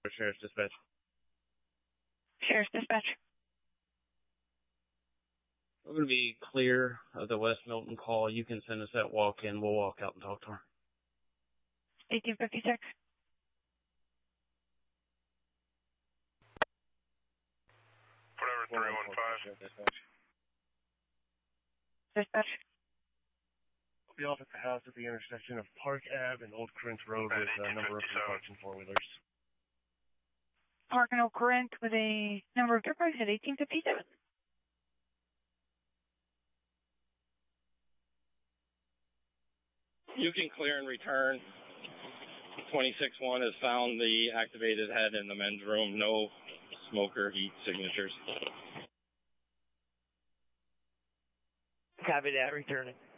Sheriff's Dispatch. Sheriff's Dispatch. We're going to be clear of the West Milton call. You can send us that walk-in. We'll walk out and talk to her. 1856. Whatever, 315. Dispatch. We'll be off at the house at the intersection of Park Ave and Old Corinth Road with a number of parks and four-wheelers. Park and Old Corinth with a number of troopers at 1857. You can clear and return. 26-1 has found the activated head in the men's room. No smoke or heat signatures. Copy that, returning.